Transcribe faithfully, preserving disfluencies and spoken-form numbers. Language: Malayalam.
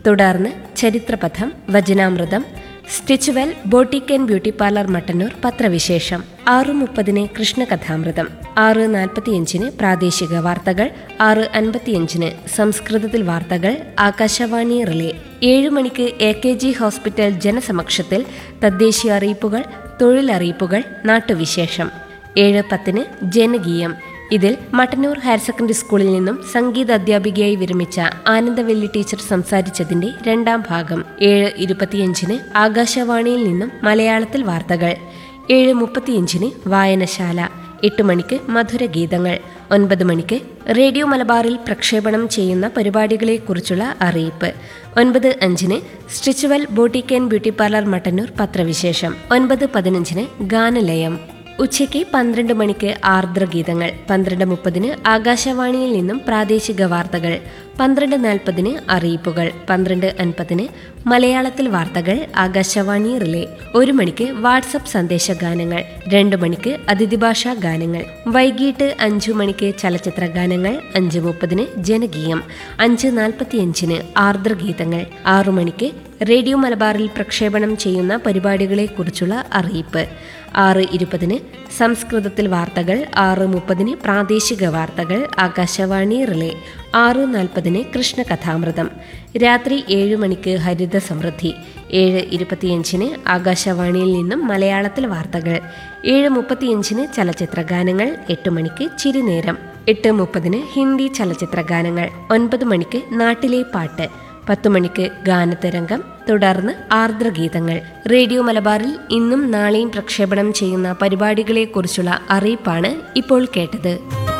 തുടർന്ന് ചരിത്രപഥം, വചനാമൃതം, Stitchwell boutique and beauty parlour Mattannur പത്രവിശേഷം. ആറ് മുപ്പതിന് കൃഷ്ണകഥാമൃതം, ആറ് നാൽപ്പത്തിയഞ്ചിന് പ്രാദേശിക വാർത്തകൾ, ആറ് അൻപത്തിയഞ്ചിന് സംസ്കൃതത്തിൽ വാർത്തകൾ, ആകാശവാണി റിലേ. ഏഴു മണിക്ക് എ കെ ജി ഹോസ്പിറ്റൽ ജനസമക്ഷത്തിൽ തദ്ദേശീയ അറിയിപ്പുകൾ, തൊഴിലറിയിപ്പുകൾ, നാട്ടുവിശേഷം. ഏഴ് പത്തിന് ജനകീയം. ഇതിൽ മട്ടന്നൂർ ഹയർ സെക്കൻഡറി സ്കൂളിൽ നിന്നും സംഗീത അധ്യാപികയായി വിരമിച്ച ആനന്ദവല്ലി ടീച്ചർ സംസാരിച്ചതിന്റെ രണ്ടാം ഭാഗം. ഏഴ് ഇരുപത്തിയഞ്ചിന് ആകാശവാണിയിൽ നിന്നും മലയാളത്തിൽ വാർത്തകൾ. ഏഴ് മുപ്പത്തിയഞ്ചിന് വായനശാല. എട്ട് മണിക്ക് മധുരഗീതങ്ങൾ. ഒൻപത് മണിക്ക് റേഡിയോ മലബാറിൽ പ്രക്ഷേപണം ചെയ്യുന്ന പരിപാടികളെക്കുറിച്ചുള്ള അറിയിപ്പ്. ഒൻപത് അഞ്ചിന് Stitchwell boutique and beauty parlour Mattannur പത്രവിശേഷം. ഒൻപത് പതിനഞ്ചിന് ഗാനലയം. ഉച്ചയ്ക്ക് പന്ത്രണ്ട് മണിക്ക് ആർദ്രഗീതങ്ങൾ. പന്ത്രണ്ട് മുപ്പതിന് ആകാശവാണിയിൽ നിന്നും പ്രാദേശിക വാർത്തകൾ. പന്ത്രണ്ട് നാൽപ്പതിന് അറിയിപ്പുകൾ. പന്ത്രണ്ട് അൻപതിന് മലയാളത്തിൽ വാർത്തകൾ, ആകാശവാണി റിലേ. ഒരു മണിക്ക് വാട്സപ്പ് സന്ദേശ ഗാനങ്ങൾ. രണ്ടു മണിക്ക് അതിഥിഭാഷാ ഗാനങ്ങൾ. വൈകിട്ട് അഞ്ചു മണിക്ക് ചലച്ചിത്ര ഗാനങ്ങൾ. അഞ്ച് മുപ്പതിന് ജനകീയം. അഞ്ച് നാൽപ്പത്തിയഞ്ചിന് ആർദ്രഗീതങ്ങൾ. ആറു മണിക്ക് റേഡിയോ മലബാറിൽ പ്രക്ഷേപണം ചെയ്യുന്ന പരിപാടികളെക്കുറിച്ചുള്ള അറിയിപ്പ്. ആറ് ഇരുപതിന് സംസ്കൃതത്തിൽ വാർത്തകൾ. ആറ് മുപ്പതിന് പ്രാദേശിക വാർത്തകൾ, ആകാശവാണി റിലേ. ആറ് നാൽപ്പതിന് കൃഷ്ണകഥാമൃതം. രാത്രി ഏഴു മണിക്ക് ഹരിത സമൃദ്ധി. ഏഴ് ഇരുപത്തിയഞ്ചിന് ആകാശവാണിയിൽ നിന്നും മലയാളത്തിൽ വാർത്തകൾ. ഏഴ് മുപ്പത്തിയഞ്ചിന് ചലച്ചിത്ര ഗാനങ്ങൾ. എട്ട് മണിക്ക് ചിരിനേരം. എട്ട് മുപ്പതിന് ഹിന്ദി ചലച്ചിത്ര ഗാനങ്ങൾ. ഒൻപത് മണിക്ക് നാട്ടിലെ പാട്ട്. പത്തു മണിക്ക് ഗാനതരംഗം. തുടർന്ന് ആർദ്രഗീതങ്ങൾ. റേഡിയോ മലബാറിൽ ഇന്നും നാളെയും പ്രക്ഷേപണം ചെയ്യുന്ന പരിപാടികളെക്കുറിച്ചുള്ള അറിയിപ്പാണ് ഇപ്പോൾ കേട്ടത്.